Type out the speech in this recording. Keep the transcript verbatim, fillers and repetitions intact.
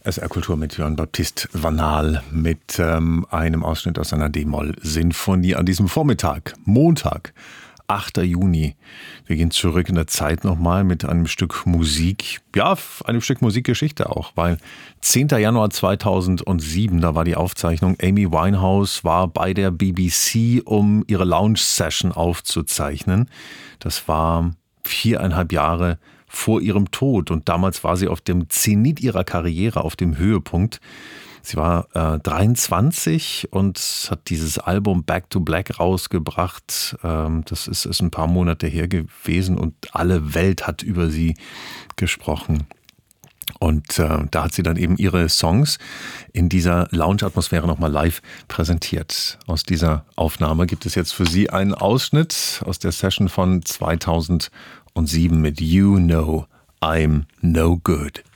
S R-Kultur mit Jörn Baptiste Vanal mit ähm, einem Ausschnitt aus einer D-Moll-Sinfonie an diesem Vormittag, Montag, achter Juni. Wir gehen zurück in der Zeit nochmal mit einem Stück Musik, ja, einem Stück Musikgeschichte auch, weil zehnter Januar zweitausendsieben, da war die Aufzeichnung, Amy Winehouse war bei der B B C, um ihre Lounge-Session aufzuzeichnen. Das war viereinhalb Jahre vor ihrem Tod und damals war sie auf dem Zenit ihrer Karriere, auf dem Höhepunkt. Sie war äh, dreiundzwanzig und hat dieses Album Back to Black rausgebracht. Ähm, das ist, ist ein paar Monate her gewesen und alle Welt hat über sie gesprochen. Und äh, da hat sie dann eben ihre Songs in dieser Lounge-Atmosphäre nochmal live präsentiert. Aus dieser Aufnahme gibt es jetzt für Sie einen Ausschnitt aus der Session von zweitausendsieben mit You Know I'm No Good.